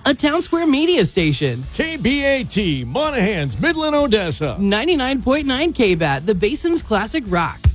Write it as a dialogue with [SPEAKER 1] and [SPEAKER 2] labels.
[SPEAKER 1] a Town Square Media station.
[SPEAKER 2] KBAT, Monahans, Midland, Odessa.
[SPEAKER 1] 99.9 KBAT, the Basin's classic rock.